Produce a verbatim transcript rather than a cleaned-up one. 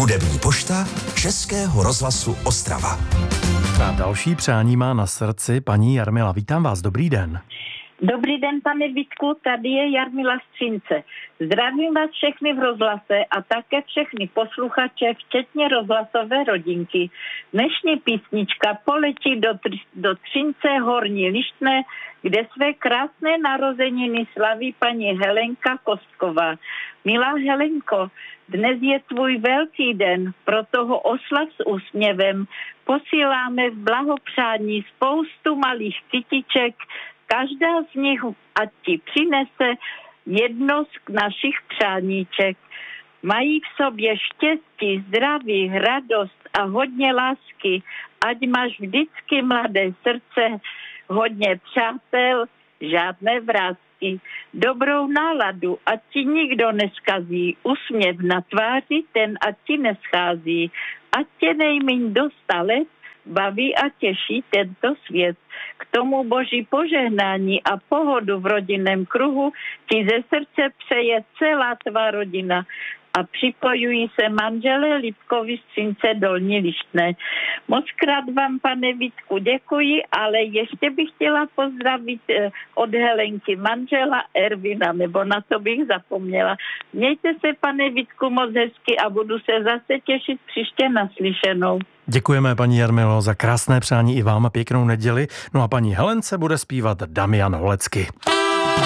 Hudební pošta Českého rozhlasu Ostrava. A další přání má na srdci paní Jarmila. Vítám vás, dobrý den. Dobrý den, pane Vítku, tady je Jarmila z Třince. Zdravím vás všechny v rozhlase a také všechny posluchače, včetně rozhlasové rodinky. Dnešní písnička poletí do, do Třince Horní Lištné, kde své krásné narozeniny slaví paní Helenka Kostková. Milá Helenko, dnes je tvůj velký den, proto ho oslav s úsměvem. Posíláme v blahopřání spoustu malých kytiček, každá z nich ať ti přinese jedno z našich přáníček. Mají v sobě štěstí, zdraví, radost a hodně lásky. Ať máš vždycky mladé srdce, hodně přátel, žádné vrásky. Dobrou náladu, ať ti nikdo neskazí. Úsměv na tváři, ten ať ti neschází. Ať tě nejmíň do sta let baví a těší tento svět. K tomu boží požehnání a pohodu v rodinném kruhu ti ze srdce přeje celá tvá rodina. A připojují se manželé Lipkovi z Třince Dolní Lištné. Moc krát vám, pane Vítku, děkuji, ale ještě bych chtěla pozdravit od Helenky manžela Ervina, nebo na to bych zapomněla. Mějte se, pane Vítku, moc hezky a budu se zase těšit příště naslyšenou. Děkujeme, paní Jarmilo, za krásné přání i vám a pěknou neděli. No a paní Helence bude zpívat Damian Holecky.